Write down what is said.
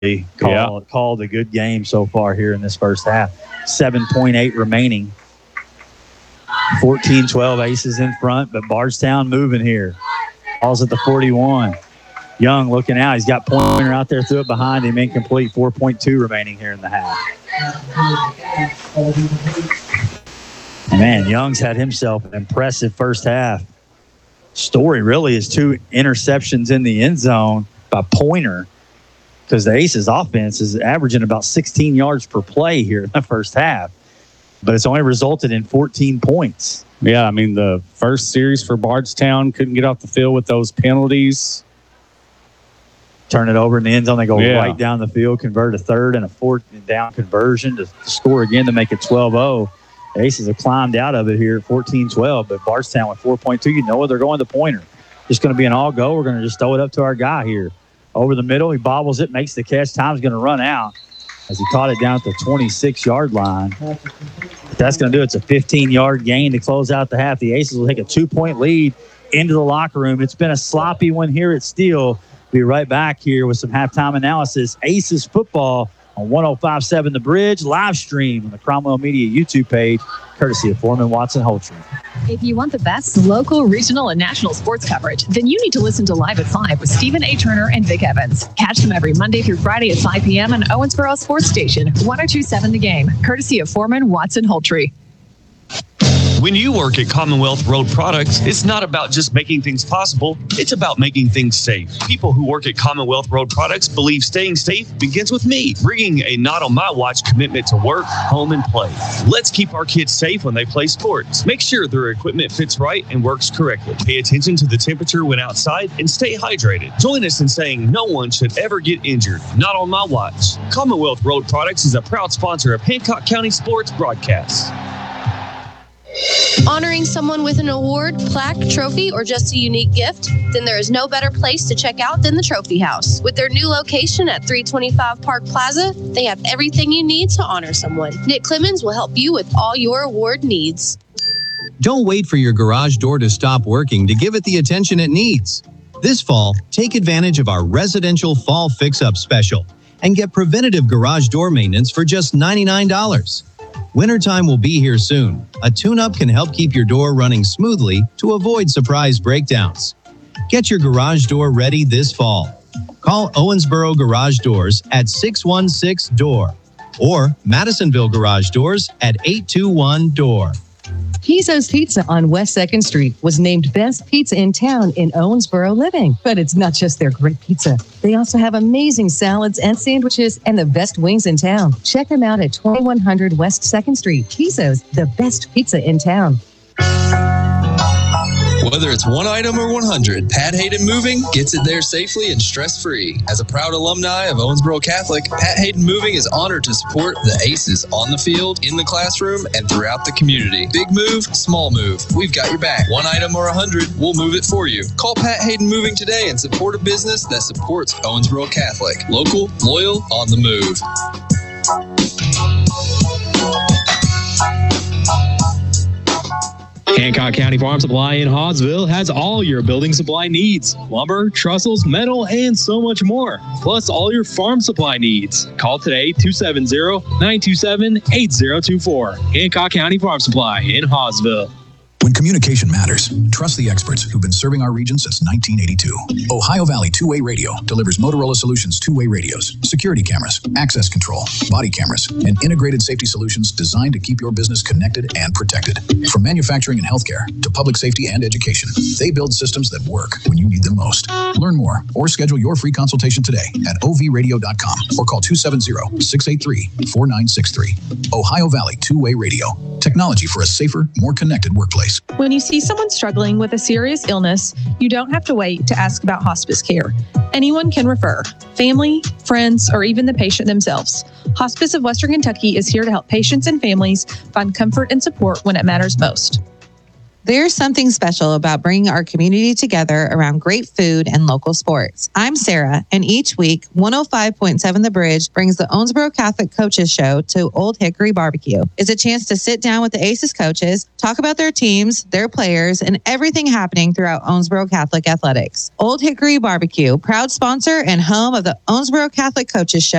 called a good game so far here in this first half. 7.8 remaining. 14-12 Aces in front, but Bardstown moving here. Ball's at the 41. Young looking out. He's got Pointer out there, threw it behind him, incomplete. 4.2 remaining here in the half. Man, Young's had himself an impressive first half. Story really is 2 interceptions in the end zone by Pointer, because the Aces offense is averaging about 16 yards per play here in the first half. But it's only resulted in 14 points. Yeah, I mean, the first series for Bardstown couldn't get off the field with those penalties. Turn it over in the end zone. They go right down the field, convert a third and a fourth down conversion to score again to make it 12-0. The Aces have climbed out of it here at 14-12, but Bardstown with 4.2, you know where they're going to Pointer. Just going to be an all-go. We're going to just throw it up to our guy here. Over the middle, he bobbles it, makes the catch. Time's going to run out as he caught it down at the 26-yard line. But that's going to do it. It's a 15-yard gain to close out the half. The Aces will take a 2-point lead into the locker room. It's been a sloppy one here at Steele. Be right back here with some halftime analysis. Aces football on 105.7 The Bridge, live stream on the Cromwell Media YouTube page, courtesy of Foreman Watson Holtry. If you want the best local, regional, and national sports coverage, then you need to listen to Live at 5 with Stephen A. Turner and Vic Evans. Catch them every Monday through Friday at 5 p.m. on Owensboro Sports Station, 102.7 The Game, courtesy of Foreman Watson Holtry. When you work at Commonwealth Road Products, it's not about just making things possible, it's about making things safe. People who work at Commonwealth Road Products believe staying safe begins with me, bringing a not on my watch commitment to work, home, and play. Let's keep our kids safe when they play sports. Make sure their equipment fits right and works correctly. Pay attention to the temperature when outside and stay hydrated. Join us in saying no one should ever get injured. Not on my watch. Commonwealth Road Products is a proud sponsor of Hancock County Sports Broadcasts. Honoring someone with an award, plaque, trophy, or just a unique gift? Then there is no better place to check out than the Trophy House. With their new location at 325 Park Plaza, they have everything you need to honor someone. Nick Clemens will help you with all your award needs. Don't wait for your garage door to stop working to give it the attention it needs. This fall, take advantage of our residential fall fix-up special and get preventative garage door maintenance for just $99. Wintertime will be here soon. A tune-up can help keep your door running smoothly to avoid surprise breakdowns. Get your garage door ready this fall. Call Owensboro Garage Doors at 616-DOOR or Madisonville Garage Doors at 821-DOOR. Piso's Pizza on West 2nd Street was named Best Pizza in Town in Owensboro Living. But it's not just their great pizza. They also have amazing salads and sandwiches and the best wings in town. Check them out at 2100 West 2nd Street. Piso's, the best pizza in town. Whether it's one item or 100, Pat Hayden Moving gets it there safely and stress-free. As a proud alumni of Owensboro Catholic, Pat Hayden Moving is honored to support the Aces on the field, in the classroom, and throughout the community. Big move, small move. We've got your back. One item or 100, we'll move it for you. Call Pat Hayden Moving today and support a business that supports Owensboro Catholic. Local, loyal, on the move. Hancock County Farm Supply in Hawesville has all your building supply needs. Lumber, trestles, metal, and so much more. Plus all your farm supply needs. Call today 270-927-8024. Hancock County Farm Supply in Hawesville. When communication matters, trust the experts who've been serving our region since 1982. Ohio Valley Two-Way Radio delivers Motorola Solutions two-way radios, security cameras, access control, body cameras, and integrated safety solutions designed to keep your business connected and protected. From manufacturing and healthcare to public safety and education, they build systems that work when you need them most. Learn more or schedule your free consultation today at ovradio.com or call 270-683-4963. Ohio Valley Two-Way Radio. Technology for a safer, more connected workplace. When you see someone struggling with a serious illness, you don't have to wait to ask about hospice care. Anyone can refer, family, friends, or even the patient themselves. Hospice of Western Kentucky is here to help patients and families find comfort and support when it matters most. There's something special about bringing our community together around great food and local sports. I'm Sarah, and each week, 105.7 The Bridge brings the Owensboro Catholic Coaches Show to Old Hickory Barbecue. It's a chance to sit down with the Aces coaches, talk about their teams, their players, and everything happening throughout Owensboro Catholic athletics. Old Hickory Barbecue, proud sponsor and home of the Owensboro Catholic Coaches Show.